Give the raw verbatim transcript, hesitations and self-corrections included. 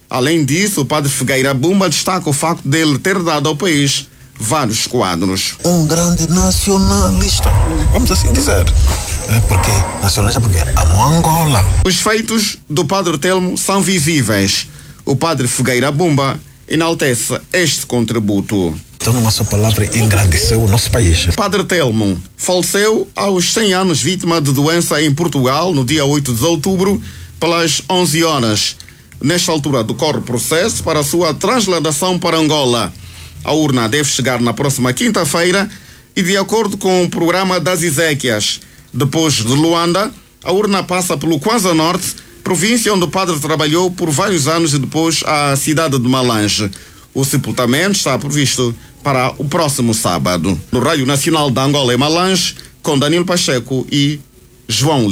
Além disso, o padre Figueira Bumba destaca o facto dele ter dado ao país vários quadros. Um grande nacionalista, vamos assim dizer. É porque nacionalista porque amou Angola. Os feitos do padre Telmo são visíveis. O padre Figueira Bumba enaltece este contributo. Então, numa só palavra, engrandeceu o nosso país. Padre Telmo faleceu aos cem anos, vítima de doença em Portugal, no dia oito de outubro, pelas onze horas. Nesta altura decorre o processo para a sua transladação para Angola. A urna deve chegar na próxima quinta-feira e, de acordo com o programa das exéquias, depois de Luanda, a urna passa pelo Kwanza Norte, província onde o padre trabalhou por vários anos, e depois à cidade de Malange. O sepultamento está previsto para o próximo sábado. No Rádio Nacional de Angola e Malange, com Danilo Pacheco e João